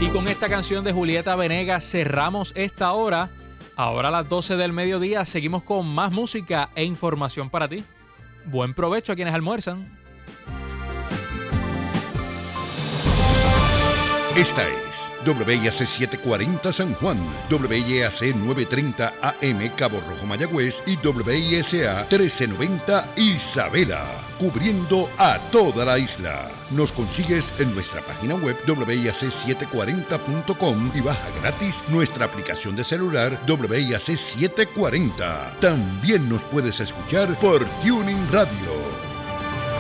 Y con esta canción de Julieta Venegas cerramos esta hora. Ahora a las 12 del mediodía seguimos con más música e información para ti. Buen provecho a quienes almuerzan. Esta es WIAC 740 San Juan, WIAC 930 AM Cabo Rojo Mayagüez y WISA 1390 Isabela, cubriendo a toda la isla. Nos consigues en nuestra página web WIAC740.com y baja gratis nuestra aplicación de celular WIAC 740. También nos puedes escuchar por Tuning Radio.